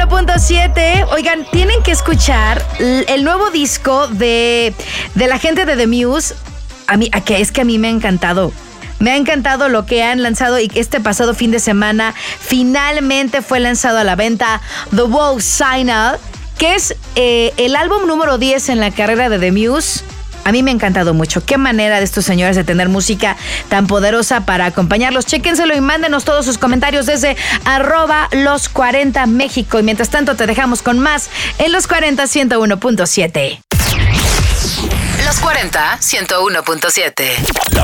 101.7. Oigan, tienen que escuchar el nuevo disco de la gente de The Muse. A mí me ha encantado. Me ha encantado lo que han lanzado y este pasado fin de semana finalmente fue lanzado a la venta The Wow Signal, que es el álbum número 10 en la carrera de The Muse. A mí me ha encantado mucho. Qué manera de estos señores de tener música tan poderosa para acompañarlos. Chéquenselo y mándenos todos sus comentarios desde @los40 México. Y mientras tanto te dejamos con más en Los 40 101.7. Los 40 101.7.